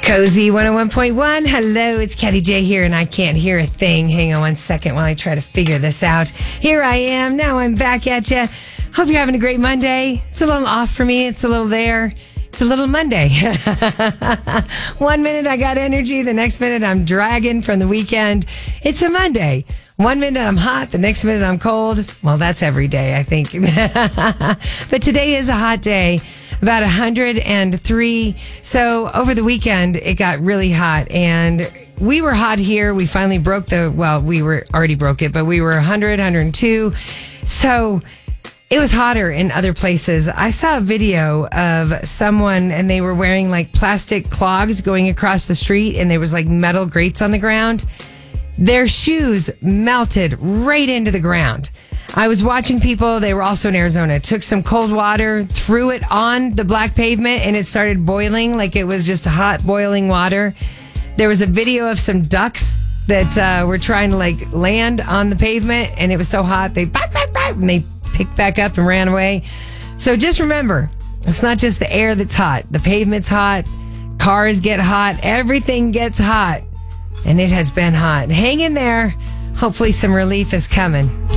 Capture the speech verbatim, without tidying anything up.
Cozy one oh one point one. Hello, it's Kathy J here, and I can't hear a thing. Hang on one second while I try to figure this out. Here I am. Now I'm back at you. Hope you're having a great Monday. It's a little off for me. It's a little there. It's a little Monday. One minute I got energy. The next minute I'm dragging from the weekend. It's a Monday. One minute I'm hot. The next minute I'm cold. Well, that's every day, I think. But today is a hot day. About one hundred three. So over the weekend, it got really hot. And we were hot here. We finally broke the, well, we were already broke it, but we were one hundred, one hundred two. So it was hotter in other places. I saw a video of someone and they were wearing like plastic clogs going across the street, and there was like metal grates on the ground. Their shoes melted right into the ground. I was watching people, they were also in Arizona, took some cold water, threw it on the black pavement, and it started boiling like it was just hot boiling water. There was a video of some ducks that uh, were trying to like land on the pavement, and it was so hot, they bop, bop, bop, and they picked back up and ran away. So just remember, it's not just the air that's hot. The pavement's hot, cars get hot, everything gets hot, and it has been hot. Hang in there. Hopefully some relief is coming.